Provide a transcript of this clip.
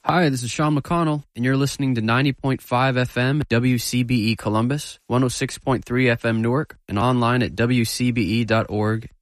Hi, this is Sean McConnell, and you're listening to 90.5 FM WCBE Columbus, 106.3 FM Newark, and online at wcbe.org